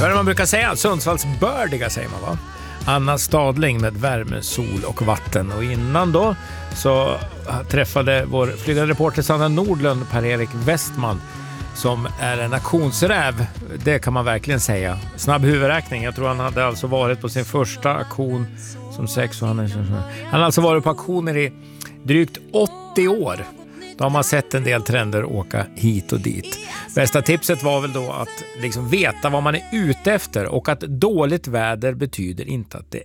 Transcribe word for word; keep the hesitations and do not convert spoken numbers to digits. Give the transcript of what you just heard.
Vad är det man brukar säga? Sundsvallsbördiga säger man, va? Anna Stadling med värme, sol och vatten. Och innan då så träffade vår flygande reporter Sanna Nordlund Per-Erik Westman, som är en auktionsräv. Det kan man verkligen säga. Snabb huvudräkning. Jag tror han hade alltså varit på sin första auktion som sex och han är... Han har alltså varit på auktioner i drygt åttio år. Då har man sett en del trender åka hit och dit. Bästa tipset var väl då att liksom veta vad man är ute efter, och att dåligt väder betyder inte att det